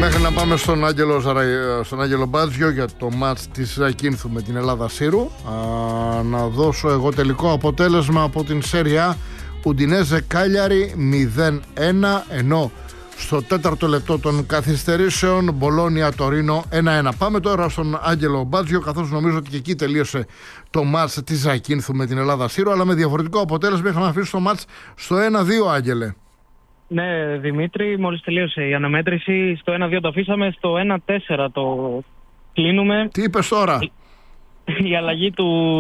Μέχρι να πάμε στον Άγγελο Μπάτζιο για το μάτς της Ζακίνθου με την Ελλάδα Σύρου. Να δώσω εγώ τελικό αποτέλεσμα από την Σέρια. Ουντινέζε Κάλιαρη 0-1, ενώ στο τέταρτο λεπτό των καθυστερήσεων Μπολόνια Τωρίνο 1-1. Πάμε τώρα στον Άγγελο Μπάτζιο, καθώς νομίζω ότι και εκεί τελείωσε το μάτς της Ζακίνθου με την Ελλάδα Σύρου, αλλά με διαφορετικό αποτέλεσμα. Είχαμε αφήσει το μάτς στο 1-2, Άγγελε. Ναι, Δημήτρη, μόλις τελείωσε η αναμέτρηση. Στο 1-2 το αφήσαμε, στο 1-4 το κλείνουμε. Τι είπες τώρα? Η αλλαγή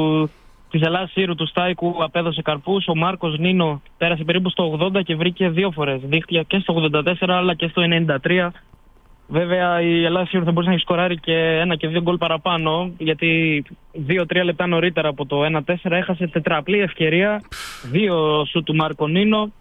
της Ελλάδας Σύρου, του Στάικου, απέδωσε καρπούς. Ο Μάρκος Νίνο πέρασε περίπου στο 80 και βρήκε δύο φορές δίχτυα, και στο 84 αλλά και στο 93. Βέβαια η Ελλάδα Σύρου θα μπορούσε να έχει σκοράρει και ένα και δύο γκολ παραπάνω, γιατί 2-3 λεπτά νωρίτερα από το 1-4 έχασε τετραπλή ευκαιρία. Δύο σου του Μάρκο Νίνο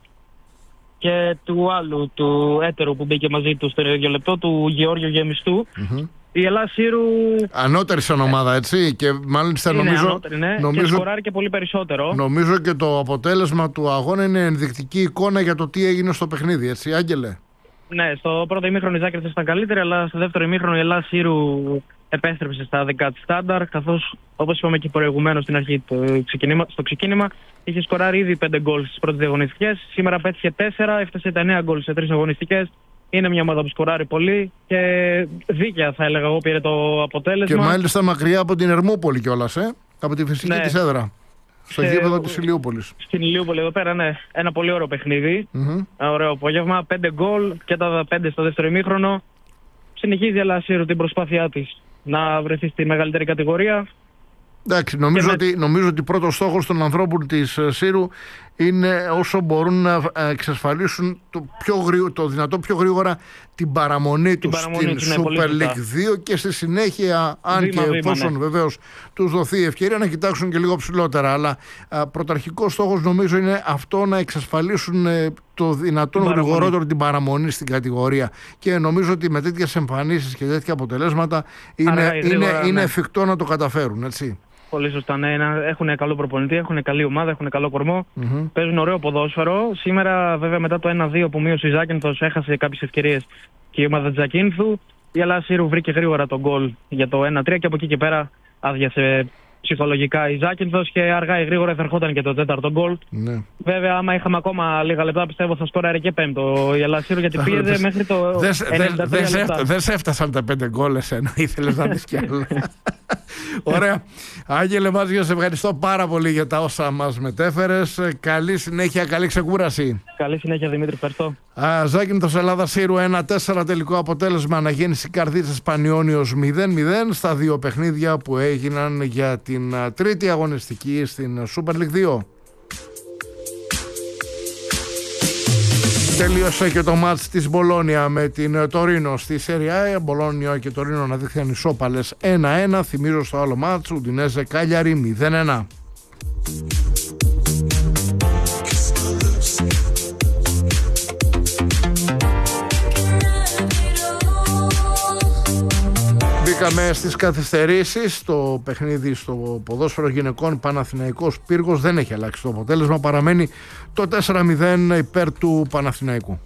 και του άλλου, του έτερου που μπήκε μαζί του στο ίδιο λεπτό, του Γεώργιου Γεμιστού. Η Ελλάδα Σύρου. Ανώτερη σαν ομάδα, έτσι. Και μάλιστα νομίζω. Ανώτερη, ναι. Και σκοράρει και πολύ περισσότερο. Νομίζω και το αποτέλεσμα του αγώνα είναι ενδεικτική εικόνα για το τι έγινε στο παιχνίδι, έτσι, Άγγελε. Ναι, στο πρώτο ημίχρονο η Ζάκυνθος ήταν καλύτερη, αλλά στο δεύτερο ημίχρονο η Ελλάδα Σύρου επέστρεψε στα δικά της στάνταρ. Καθώς, όπως είπαμε και προηγουμένως στην αρχή, στο ξεκίνημα, είχε σκοράρει ήδη 5 γκολ στις πρώτες αγωνιστικές. Σήμερα πέτυχε 4, έφτασε τα 9 γκολ σε 3 αγωνιστικές. Είναι μια ομάδα που σκοράρει πολύ και δίκαια, θα έλεγα εγώ, πήρε το αποτέλεσμα. Και μάλιστα μακριά από την Ερμούπολη κιόλας, από τη φυσική της έδρα. Στο γήπεδο της Ηλιούπολης. Στην Ηλιούπολη εδώ πέρα, ναι. Ένα πολύ ωραίο παιχνίδι. Ωραίο απόγευμα. 5 γκολ και τα 5 στο δεύτερο ημίχρονο. Συνεχίζει η Ελλάδα Σύρου την προσπάθειά της να βρεθεί στη μεγαλύτερη κατηγορία. Εντάξει, νομίζω ότι πρώτος στόχος των ανθρώπων της Σύρου είναι όσο μπορούν να εξασφαλίσουν το δυνατό πιο γρήγορα την παραμονή τους στην Super League 2 και στη συνέχεια, αν και εφόσον βεβαίως τους δοθεί η ευκαιρία, να κοιτάξουν και λίγο ψηλότερα. Αλλά πρωταρχικός στόχος νομίζω είναι αυτό, να εξασφαλίσουν το δυνατόν γρηγορότερο την παραμονή στην κατηγορία. Και νομίζω ότι με τέτοιες εμφανίσεις και τέτοια αποτελέσματα είναι εφικτό να το καταφέρουν, έτσι. Πολύ σωστά, ναι. Έχουν καλό προπονητή, έχουν καλή ομάδα, έχουν καλό κορμό. Παίζουν ωραίο ποδόσφαιρο. Σήμερα, βέβαια, μετά το 1-2 που μείωσε η Ζάκυνθος, έχασε κάποιες ευκαιρίες και η ομάδα της Ζακίνθου. Η Ελλάδα Σύρου βρήκε γρήγορα τον γκολ για το 1-3 και από εκεί και πέρα άδειασε ψυχολογικά η Ζάκυνθος και αργά ή γρήγορα θα ερχόταν και το τέταρτο γκολ. Ναι. Βέβαια, άμα είχαμε ακόμα λίγα λεπτά, πιστεύω θα σκόραρε και πέμπτο η Ελλάδα Σύρου, γιατί πίεζε μέχρι το 93 λεπτά. Δεν σε έφτασαν τα 5 γκολ ενώ ήθελες να δεις κι άλλο. Ωραία. Άγγελε Μπάτζιο, σε ευχαριστώ πάρα πολύ για τα όσα μας μετέφερες. Καλή συνέχεια, καλή ξεκούραση. Καλή συνέχεια, Δημήτρη, ευχαριστώ. Ζάκυνθος Ελλάδα Σύρου 1-4 τελικό αποτέλεσμα. Αναγέννηση Καρδίτσας Πανιώνιος 0-0 στα δύο παιχνίδια που έγιναν για την τρίτη αγωνιστική στην Super League 2. Τελείωσε και το μάτς της Μπολόνια με την Τωρίνο στη Σέρια. Μπολόνια και Τωρίνο να δείχνουν ισόπαλες 1-1. Θυμίζω στο άλλο μάτς, Ουντινέζε Κάλιαρη 0-1. Μπήκαμε στις καθυστερήσεις. Το παιχνίδι στο ποδόσφαιρο γυναικών Παναθηναϊκός Πύργος δεν έχει αλλάξει το αποτέλεσμα. Παραμένει το 4-0 υπέρ του Παναθηναϊκού.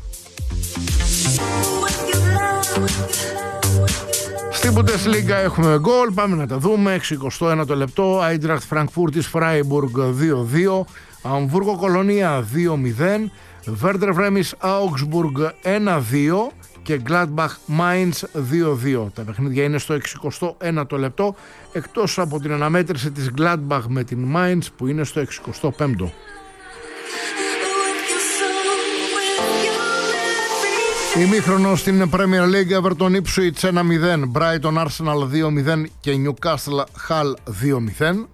Στην Bundesliga έχουμε γκολ. Πάμε να τα δούμε. 61ο λεπτό. Άιντραχτ Φραγκφούρτης Φράιμπουργκ 2-2. Αμβούργο Κολονία 2-0. Βέρντερ Βρέμις Augsburg 1-2. Και Gladbach Mainz 2-2. Τα παιχνίδια είναι στο 61ο λεπτό, εκτός από την αναμέτρηση της Gladbach με την Mainz που είναι στο 65ο. Ημίχρονο στην Premier League, Everton Ipswich 1-0, Brighton Arsenal 2-0 και Newcastle Hull 2-0.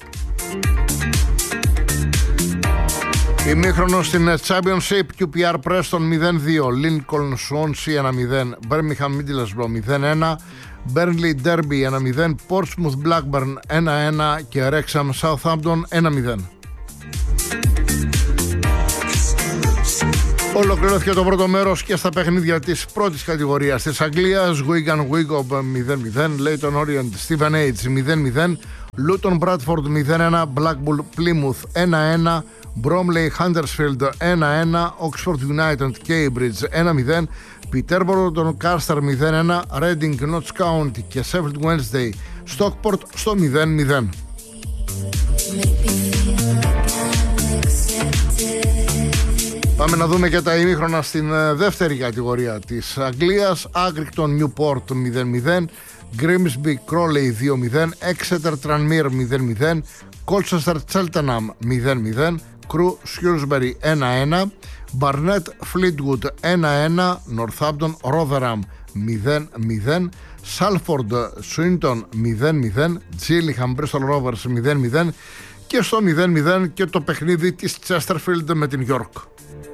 Ημίχρονο στην Championship, QPR Preston 0-2, Lincoln Swansea 1-0, Birmingham Middlesbrough 0-1, Burnley Derby 1-0, Portsmouth Blackburn 1-1 και Wrexham Southampton 1-0. Ολοκληρώθηκε το πρώτο μέρος και στα παιχνίδια της πρώτης κατηγορίας της Αγγλίας. Wigan Wigan 0-0, Leyton Orient Stevenage 0-0, Luton Bradford 0-1, Blackpool Plymouth 1-1, Bromley Huddersfield 1-1, Oxford United Cambridge 1-0, Peterborough Doncaster 0-1, Reading Notts County και Sheffield Wednesday Stockport στο 0-0. Πάμε να δούμε και τα ημίχρονα στην δεύτερη κατηγορία της Αγγλίας. Accrington Newport 0-0, Grimsby Crawley 2-0, Exeter Tranmere 0-0, Colchester Cheltenham 0-0, Crewe Shrewsbury 1-1, Barnet Fleetwood 1-1, Northampton Rotherham 0-0, Salford Swinton 0-0, Gillingham Bristol Rovers 0-0 και στο 0-0 και το παιχνίδι της Chesterfield με την York.